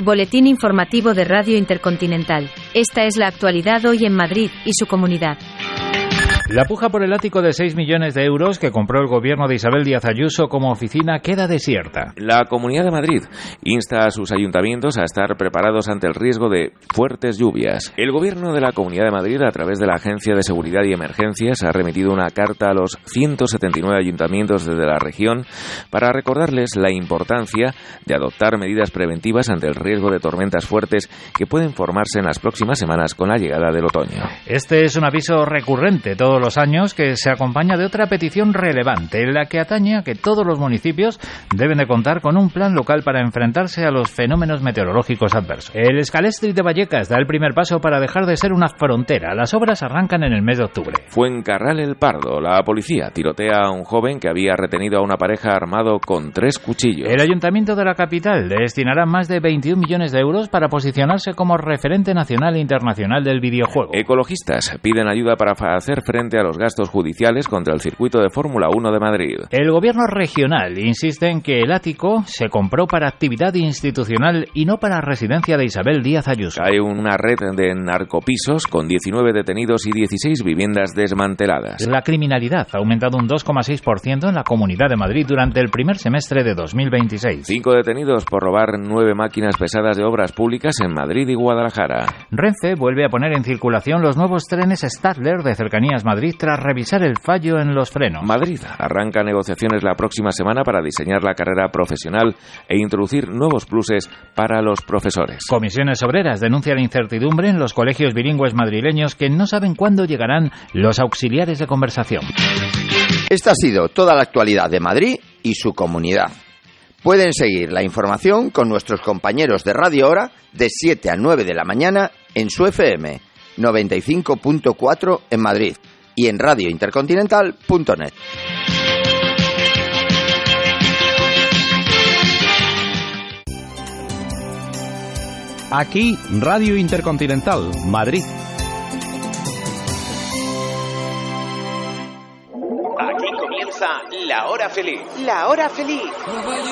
Boletín informativo de Radio Intercontinental. Esta es la actualidad hoy en Madrid y su comunidad. La puja por el ático de 6 millones de euros que compró el gobierno de Isabel Díaz Ayuso como oficina queda desierta. La Comunidad de Madrid insta a sus ayuntamientos a estar preparados ante el riesgo de fuertes lluvias. El gobierno de la Comunidad de Madrid, a través de la Agencia de Seguridad y Emergencias, ha remitido una carta a los 179 ayuntamientos desde la región para recordarles la importancia de adoptar medidas preventivas ante el riesgo de tormentas fuertes que pueden formarse en las próximas semanas con la llegada del otoño. Este es un aviso recurrente todos los años que se acompaña de otra petición relevante, en la que atañe a que todos los municipios deben de contar con un plan local para enfrentarse a los fenómenos meteorológicos adversos. El Scalestri de Vallecas da el primer paso para dejar de ser una frontera. Las obras arrancan en el mes de octubre. Fuencarral el Pardo. La policía tirotea a un joven que había retenido a una pareja armado con 3 cuchillos. El ayuntamiento de la capital destinará más de 21 millones de euros para posicionarse como referente nacional e internacional del videojuego. Ecologistas piden ayuda para hacer frente a los gastos judiciales contra el circuito de Fórmula 1 de Madrid. El gobierno regional insiste en que el ático se compró para actividad institucional y no para residencia de Isabel Díaz Ayuso. Hay una red de narcopisos con 19 detenidos y 16 viviendas desmanteladas. La criminalidad ha aumentado un 2,6% en la Comunidad de Madrid durante el primer semestre de 2026. 5 detenidos por robar 9 máquinas pesadas de obras públicas en Madrid y Guadalajara. Renfe vuelve a poner en circulación los nuevos trenes Stadler de Cercanías Madrid tras revisar el fallo en los frenos. Madrid arranca negociaciones la próxima semana para diseñar la carrera profesional e introducir nuevos pluses para los profesores. Comisiones Obreras denuncia la incertidumbre en los colegios bilingües madrileños que no saben cuándo llegarán los auxiliares de conversación. Esta ha sido toda la actualidad de Madrid y su comunidad. Pueden seguir la información con nuestros compañeros de Radio Hora de 7 a 9 de la mañana en su FM 95.4 en Madrid y en radiointercontinental.net. Aquí, Radio Intercontinental, Madrid. Aquí comienza La Hora Feliz. La Hora Feliz.